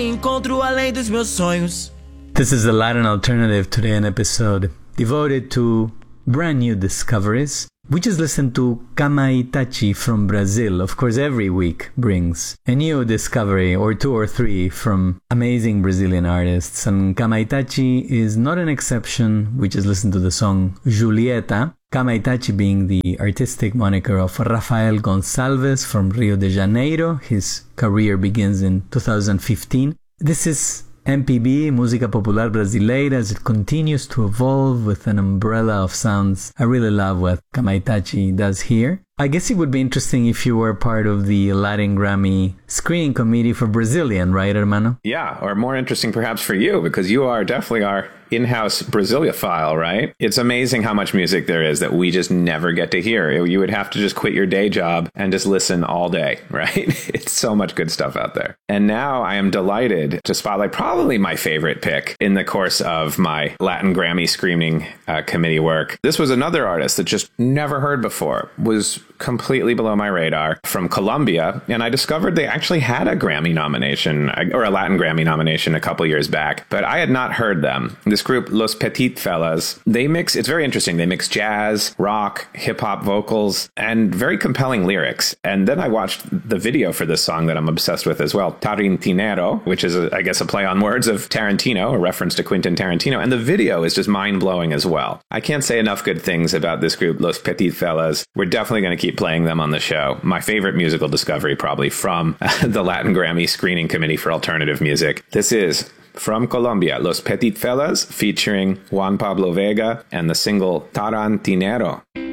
Encontro além dos meus sonhos. This is the Latin Alternative, today an episode devoted to brand new discoveries. We just listened to Kama Itachi from Brazil. Of course, every week brings a new discovery or two or three from amazing Brazilian artists. And Kama Itachi is not an exception. We just listened to the song Julieta. Kama Itachi being the artistic moniker of Rafael Gonçalves from Rio de Janeiro. His career begins in 2015. This is MPB, Música Popular Brasileira, as it continues to evolve with an umbrella of sounds. I really love what Kama Itachi does here. I guess it would be interesting if you were part of the Latin Grammy screening committee for Brazilian, right, hermano? Yeah, or more interesting perhaps for you, because you are definitely our in-house Brasilophile, right? It's amazing how much music there is that we just never get to hear. You would have to just quit your day job and just listen all day, right? It's so much good stuff out there. And now I am delighted to spotlight probably my favorite pick in the course of my Latin Grammy screening committee work. This was another artist that just never heard before, was completely below my radar, from Colombia, and I discovered they actually had a Grammy nomination, or a Latin Grammy nomination a couple years back, but I had not heard them. This group, Los Petit Fellas, they mix, it's very interesting, they mix jazz, rock, hip-hop vocals, and very compelling lyrics. And then I watched the video for this song that I'm obsessed with as well, Tarantinero, which is, I guess, a play on words of Tarantino, a reference to Quentin Tarantino, and the video is just mind-blowing as well. I can't say enough good things about this group, Los Petit Fellas. We're definitely going to keep playing them on the show. My favorite musical discovery probably from the Latin Grammy Screening Committee for Alternative Music. This is from Colombia, Los Petit Fellas featuring Juan Pablo Vega and the single Tarantinero.